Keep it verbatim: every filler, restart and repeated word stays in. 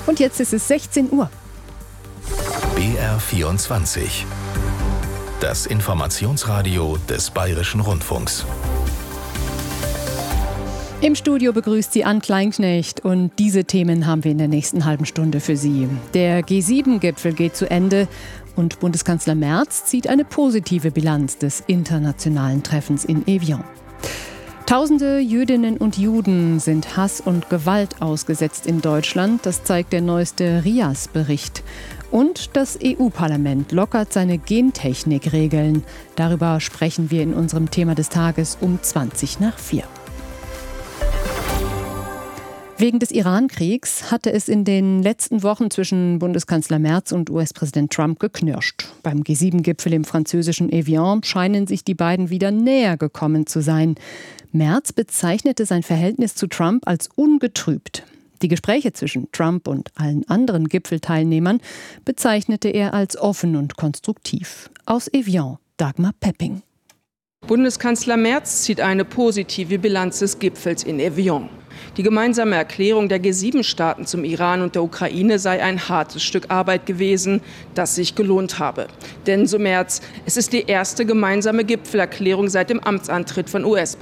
Und jetzt ist es sechzehn Uhr. B R vierundzwanzig. Das Informationsradio des Bayerischen Rundfunks. Im Studio begrüßt sie Ann Kleinknecht und diese Themen haben wir in der nächsten halben Stunde für Sie. Der G sieben Gipfel geht zu Ende und Bundeskanzler Merz zieht eine positive Bilanz des internationalen Treffens in Evian. Tausende Jüdinnen und Juden sind Hass und Gewalt ausgesetzt in Deutschland. Das zeigt der neueste R I A S-Bericht. Und das E U-Parlament lockert seine Gentechnik-Regeln. Darüber sprechen wir in unserem Thema des Tages um zwanzig nach vier. Wegen des Iran-Kriegs hatte es in den letzten Wochen zwischen Bundeskanzler Merz und U S-Präsident Trump geknirscht. Beim G sieben Gipfel im französischen Evian scheinen sich die beiden wieder näher gekommen zu sein. Merz bezeichnete sein Verhältnis zu Trump als ungetrübt. Die Gespräche zwischen Trump und allen anderen Gipfelteilnehmern bezeichnete er als offen und konstruktiv. Aus Evian, Dagmar Pepping. Bundeskanzler Merz zieht eine positive Bilanz des Gipfels in Evian. Die gemeinsame Erklärung der G sieben Staaten zum Iran und der Ukraine sei ein hartes Stück Arbeit gewesen, das sich gelohnt habe. Denn, so Merz, es ist die erste gemeinsame Gipfelerklärung seit dem Amtsantritt von U S